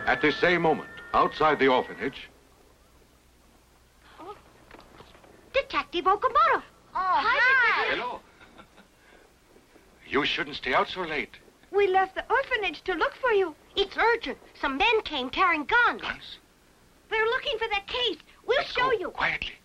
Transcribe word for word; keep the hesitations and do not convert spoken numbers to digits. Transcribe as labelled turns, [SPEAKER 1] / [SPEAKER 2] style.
[SPEAKER 1] At this same moment, outside the orphanage...
[SPEAKER 2] Oh. Detective Okamoto.
[SPEAKER 3] Oh, hi.
[SPEAKER 1] Hello. You shouldn't stay out so late.
[SPEAKER 2] We left the orphanage to look for you. It's urgent. Some men came carrying guns.
[SPEAKER 1] Guns?
[SPEAKER 2] They're looking for that case. We'll
[SPEAKER 1] Let's
[SPEAKER 2] show
[SPEAKER 1] go.
[SPEAKER 2] you.
[SPEAKER 1] Quietly.